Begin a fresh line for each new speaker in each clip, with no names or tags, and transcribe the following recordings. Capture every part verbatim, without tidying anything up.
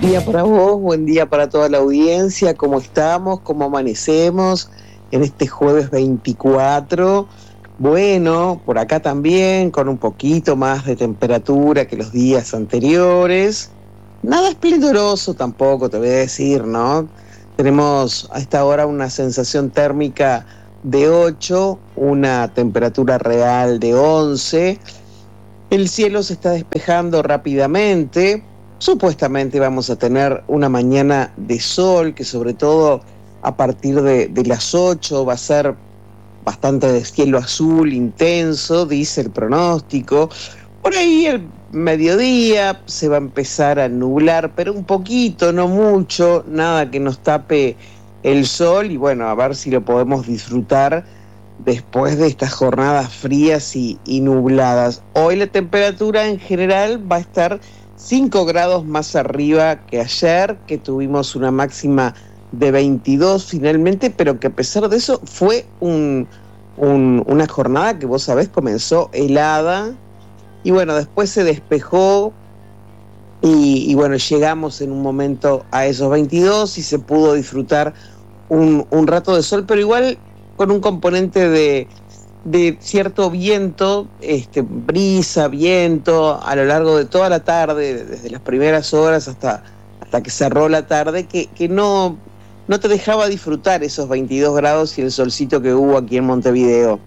día para vos, buen día para toda la audiencia. ¿Cómo estamos? ¿Cómo amanecemos en este jueves veinticuatro? Bueno, por acá también, con un poquito más de temperatura que los días anteriores. Nada esplendoroso tampoco, te voy a decir, ¿no? Tenemos a esta hora una sensación térmica de ocho, una temperatura real de once. El cielo se está despejando rápidamente. Supuestamente vamos a tener una mañana de sol, que sobre todo a partir de, de las ocho va a ser bastante de cielo azul intenso, dice el pronóstico. Por ahí el mediodía se va a empezar a nublar, pero un poquito, no mucho, nada que nos tape el sol, y bueno, a ver si lo podemos disfrutar después de estas jornadas frías y, y nubladas. Hoy la temperatura en general va a estar cinco grados más arriba que ayer, que tuvimos una máxima de veintidós finalmente, pero que a pesar de eso fue un, un, una jornada que vos sabés comenzó helada, y bueno, después se despejó, y, y bueno, llegamos en un momento a esos veintidós y se pudo disfrutar un, un rato de sol, pero igual con un componente de, de cierto viento, este, brisa, viento, a lo largo de toda la tarde, desde las primeras horas hasta, hasta que cerró la tarde, que, que no, no te dejaba disfrutar esos veintidós grados y el solcito que hubo aquí en Montevideo.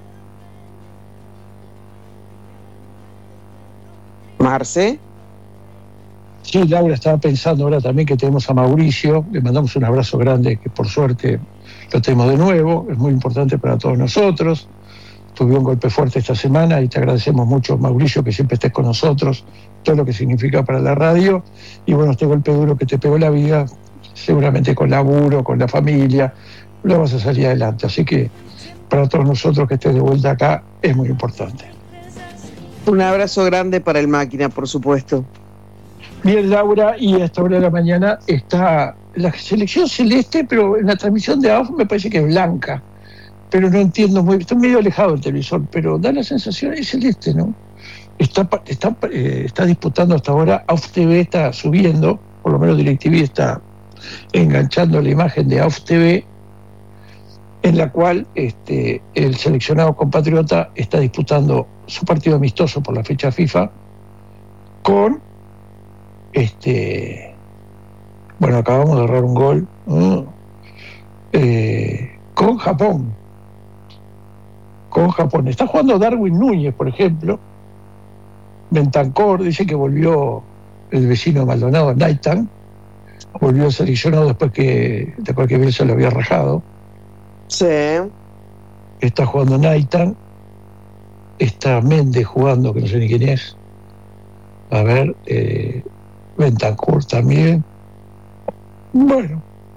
Marce.
Sí, Laura, estaba pensando ahora también que tenemos a Mauricio, le mandamos un abrazo grande, que por suerte lo tenemos de nuevo, es muy importante para todos nosotros. Tuve un golpe fuerte esta semana y te agradecemos mucho, Mauricio, que siempre estés con nosotros, todo lo que significa para la radio. Y bueno, este golpe duro que te pegó la vida, seguramente con laburo, con la familia, lo vamos a salir adelante. Así que para todos nosotros que estés de vuelta acá es muy importante.
Un abrazo grande para el máquina, por supuesto.
Bien, Laura, y a esta hora de la mañana está la selección celeste, pero en la transmisión de abajo me parece que es blanca. Pero no entiendo muy, estoy medio alejado del televisor, pero da la sensación, es celeste, ¿no? Está, está, eh, está disputando hasta ahora, A U F T V está subiendo, por lo menos DirecTV está enganchando la imagen de A U F T V, en la cual este, el seleccionado compatriota está disputando su partido amistoso por la fecha FIFA con, este, bueno, acabamos de errar un gol, ¿no? eh, con Japón. con Japón. Está jugando Darwin Núñez, por ejemplo. Bentancur dice que volvió el vecino Maldonado, Naitan, volvió seleccionado después que después que Bielsa lo había rajado.
Sí.
Está jugando Naitan. Está Méndez jugando, que no sé ni quién es. A ver, eh, Bentancur también. Bueno.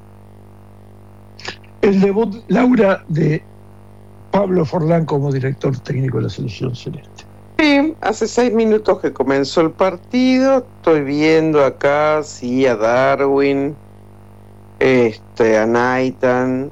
El debut, Laura, de Pablo Forlán como director técnico de la selección celeste.
Sí, hace seis minutos que comenzó el partido. Estoy viendo acá, sí, a Darwin, este, a Naitan.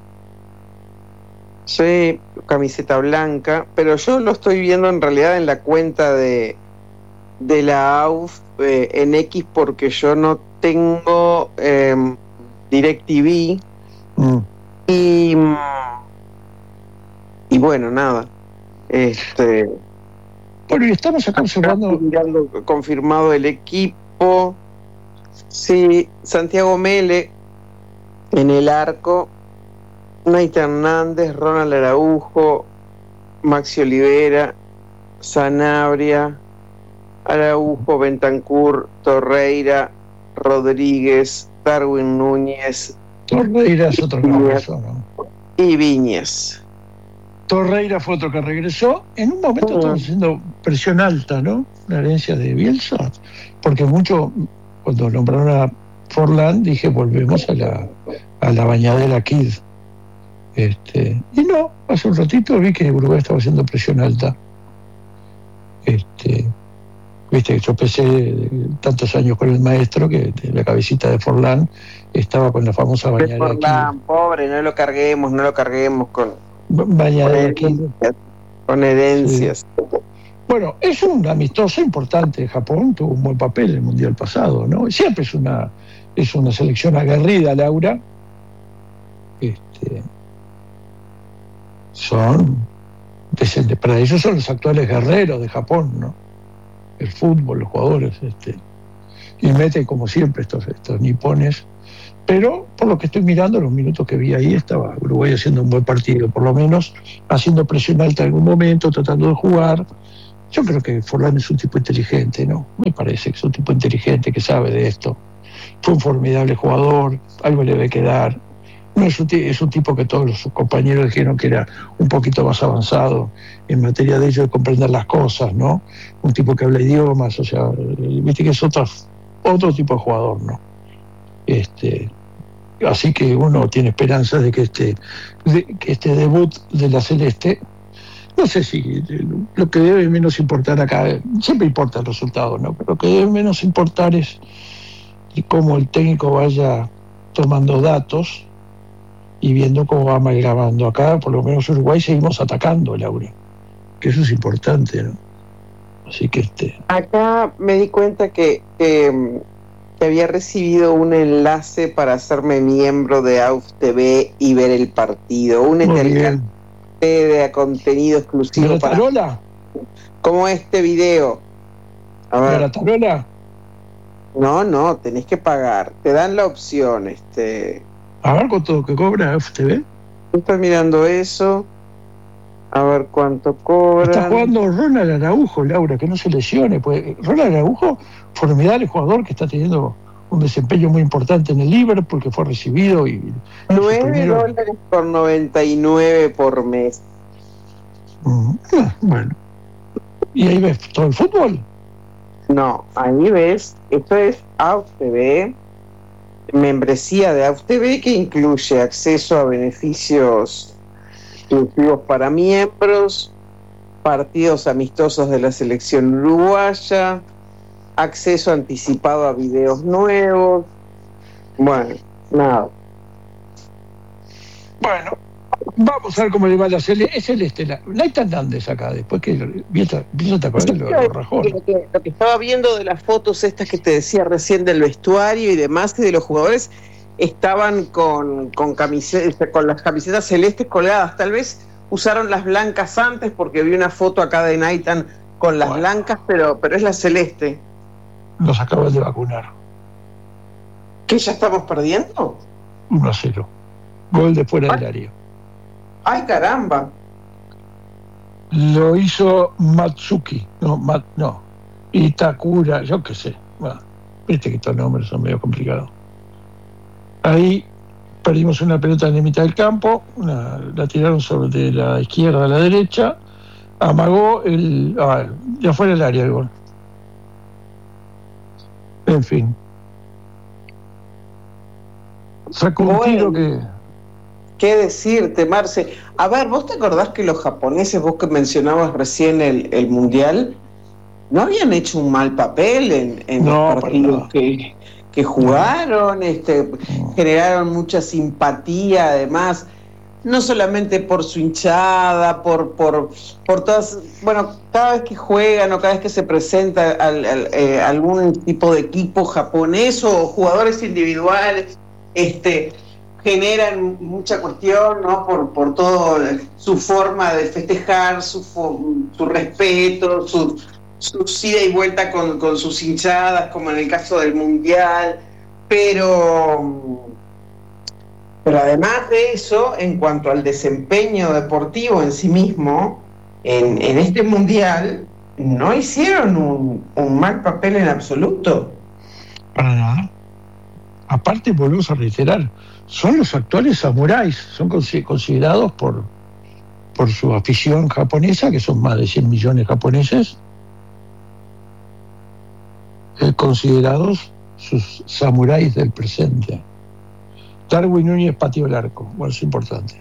Sí, camiseta blanca, pero yo lo estoy viendo en realidad en la cuenta de, de la A U F eh, en X, porque yo no tengo eh, DirecTV. Mm. Y, y bueno, nada. Este.
Bueno, y estamos acá observando.
Mirando, confirmado el equipo. Sí, Santiago Mele en el arco. Naita Hernández, Ronald Araujo, Maxi Olivera, Sanabria, Araujo, Bentancur, Torreira, Rodríguez, Darwin Núñez.
Torreira es otro que regresó, ¿no?
Y Viñez.
Torreira fue otro que regresó. En un momento estamos haciendo presión alta, ¿no? La herencia de Bielsa. Porque mucho, cuando nombraron a Forlán, dije, volvemos a la, a la bañadera Kid. Este, y no, hace un ratito vi que Uruguay estaba haciendo presión alta. Este, viste que yo pesé tantos años con el maestro que la cabecita de Forlán estaba con la famosa bañadera.
Forlán, pobre, no lo carguemos, no lo carguemos con
bañadera
con herencias. Con herencias.
Sí. Bueno, es un amistoso importante. Japón tuvo un buen papel en el Mundial pasado, ¿no? Siempre es una, es una selección aguerrida, Laura. Este, son, para ellos son los actuales guerreros de Japón, ¿no? El fútbol, los jugadores, este, y mete como siempre estos, estos nipones. Pero por lo que estoy mirando, los minutos que vi ahí, estaba Uruguay haciendo un buen partido, por lo menos haciendo presión alta en algún momento, tratando de jugar. Yo creo que Forlán es un tipo inteligente, ¿no? Me parece que es un tipo inteligente que sabe de esto. Fue un formidable jugador, algo le debe quedar. No es un, es un tipo que todos sus compañeros dijeron que era un poquito más avanzado en materia de ello, de comprender las cosas, ¿no? Un tipo que habla idiomas, o sea, viste que es otro, otro tipo de jugador, ¿no? Este, así que uno tiene esperanzas de que este, de, que este debut de la Celeste, no sé si lo que debe menos importar acá, siempre importa el resultado, ¿no? Pero lo que debe menos importar es cómo el técnico vaya tomando datos y viendo cómo va amalgamando. Acá, por lo menos Uruguay, seguimos atacando, Laura, que eso es importante, ¿no? Así que este...
Acá me di cuenta que, que, que había recibido un enlace para hacerme miembro de A U F T V y ver el partido. Un intercambio de contenido exclusivo
¿De la
para...
tarola?
Como este video. A ver.
¿De la tarola?
No, no, tenés que pagar. Te dan la opción, este...
A ver cuánto que cobra A U F T V.
Estoy mirando eso. A ver cuánto cobra.
Está jugando Ronald Araujo, Laura, que no se lesione. Pues Ronald Araujo, formidable jugador que está teniendo un desempeño muy importante en el Liverpool, que fue recibido y...
nueve primero... dólares por noventa y nueve por mes.
Mm, ah, bueno. ¿Y ahí ves todo el fútbol?
No, ahí ves, esto es A U F T V, membresía de A U F T V que incluye acceso a beneficios exclusivos para miembros, partidos amistosos de la selección uruguaya, acceso anticipado a videos nuevos. Bueno, nada.
Bueno, vamos a ver cómo le va a la Celeste. Es Celeste, la, Nathan Nández acá, después que empieza a acordar lo, lo rajón.
Lo que, lo que estaba viendo de las fotos estas que te decía recién del vestuario y demás, y de los jugadores, estaban con, con, camiseta, con las camisetas celestes colgadas. Tal vez usaron las blancas antes, porque vi una foto acá de Nathan con las bueno. blancas, pero, pero es la celeste.
Nos acaban de vacunar.
¿Qué, ya estamos perdiendo?
uno a cero. Gol de fuera
ay,
del área.
¡Ay, caramba!
Lo hizo Matsuki. No, Mat, no. Itakura, yo qué sé. Bueno, viste que estos nombres son medio complicados. Ahí perdimos una pelota en la mitad del campo, una, la tiraron sobre la izquierda a la derecha, amagó el... Ah, ya fuera del área el gol. En fin. Sacó un tiro que...
¿Qué decirte, Marce? A ver, ¿vos te acordás que los japoneses, vos que mencionabas recién el, el Mundial, no habían hecho un mal papel en, en
no,
los partidos que, que jugaron? Este, no. Generaron mucha simpatía, además, no solamente por su hinchada, por, por, por todas... Bueno, cada vez que juegan o cada vez que se presenta al, al, eh, algún tipo de equipo japonés o jugadores individuales, este... generan mucha cuestión, ¿no? Por, por todo su forma de festejar, su, su respeto, su, su ida y vuelta con, con sus hinchadas, como en el caso del Mundial, pero, pero además de eso, en cuanto al desempeño deportivo en sí mismo, en, en este Mundial, no hicieron un, un mal papel en absoluto.
Para nada. Aparte, volvemos a reiterar, son los actuales samuráis, son considerados por, por su afición japonesa, que son más de cien millones de japoneses, eh, considerados sus samuráis del presente. Darwin Núñez pateó el arco, bueno, es importante.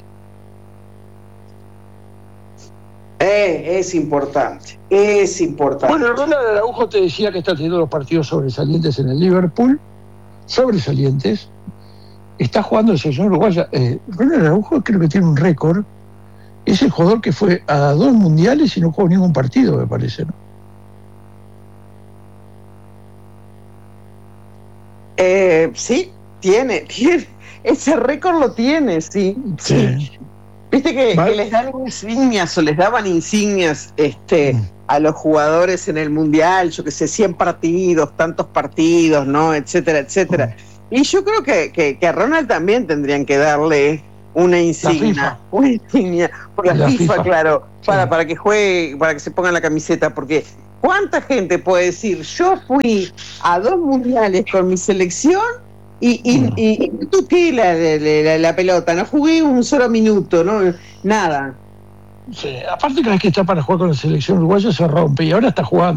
Eh, es importante, es importante.
Bueno, Ronald Araujo te decía que está teniendo los partidos sobresalientes en el Liverpool, sobresalientes. Está jugando el selección uruguaya. Eh, Ronald Araujo creo que tiene un récord. Es el jugador que fue a dos mundiales y no jugó ningún partido, me parece, ¿no?
Eh, sí, tiene, tiene, ese récord lo tiene, sí.
Sí.
sí. Viste que,
¿Vale?
que les dan insignias o les daban insignias este,
Mm.
a los jugadores en el Mundial, yo que sé, cien partidos, tantos partidos, ¿no? Etcétera, etcétera. Mm. Y yo creo que, que, que a Ronald también tendrían que darle una insignia, una insignia, por la, la FIFA, FIFA, claro, sí. para, para que juegue, para que se ponga la camiseta, porque ¿cuánta gente puede decir, yo fui a dos mundiales con mi selección y, y, mm. y, y toqué la, la, la pelota, no jugué un solo minuto, no, nada?
Sí, aparte cada vez que está para jugar con la selección uruguaya se rompe y ahora está jugando.